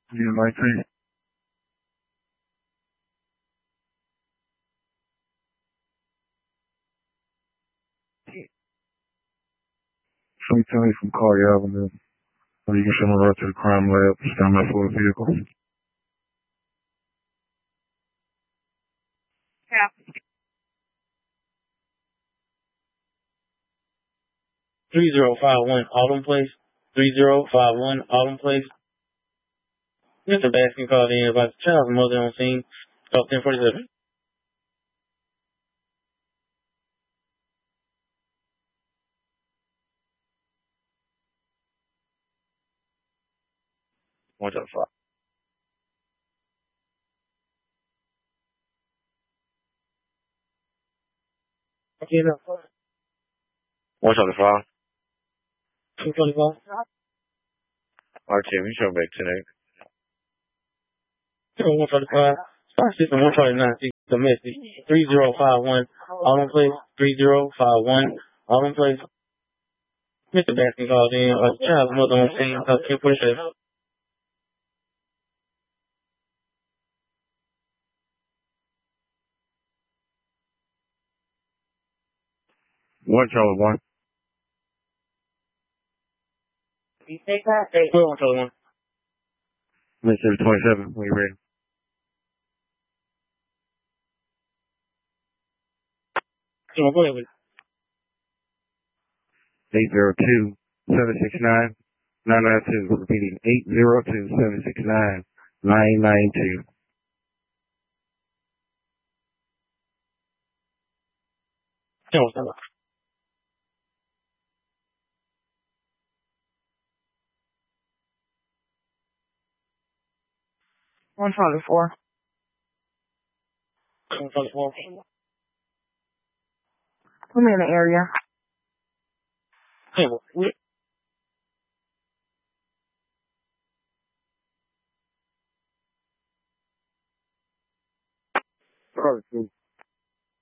You might say, so you tell me from Collier Avenue, or you can send me right to the crime lab, stand by for a vehicle. Yeah. 3051 Autumn Place. 3051 Autumn Place. Mr. Baskin called in about the child's mother on scene. Called 1047. What's up, fuck? Okay, no. What's up, fuck? 225. RTM, you show back today. 145. Star System 149. The message. 3051 Autumn Place. 3051 Autumn Place. Mr. Baskin called in about the child's mother on scene. Called 1047. What Charlie one? You take that? Hey, 121. Mississippi 27, when you ready. Come on, go ahead with it. 802-769-992. Repeating, 802-769-992. Come on, come on. 124. 124. Put me in the area. Hey, what? Probably 2.